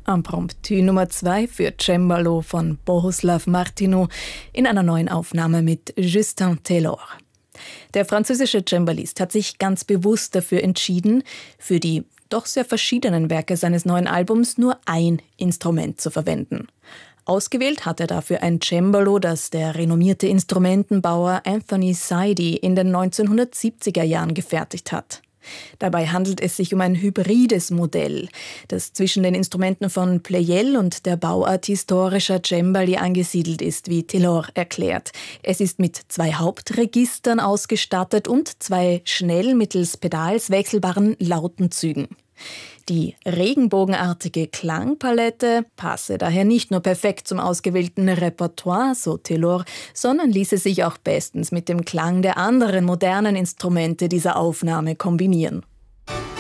Impromptu Nummer 2 für Cembalo von Bohuslav Martinu in einer neuen Aufnahme mit Justin Taylor. Der französische Cembalist hat sich ganz bewusst dafür entschieden, für die doch sehr verschiedenen Werke seines neuen Albums nur ein Instrument zu verwenden. Ausgewählt hat er dafür ein Cembalo, das der renommierte Instrumentenbauer Anthony Saidy in den 1970er Jahren gefertigt hat. Dabei handelt es sich um ein hybrides Modell, das zwischen den Instrumenten von Pleyel und der Bauart historischer Cembali angesiedelt ist, wie Taylor erklärt. Es ist mit 2 Hauptregistern ausgestattet und 2 schnell mittels Pedals wechselbaren Lautenzügen. Die regenbogenartige Klangpalette passe daher nicht nur perfekt zum ausgewählten Repertoire, so Taylor, sondern ließe sich auch bestens mit dem Klang der anderen modernen Instrumente dieser Aufnahme kombinieren.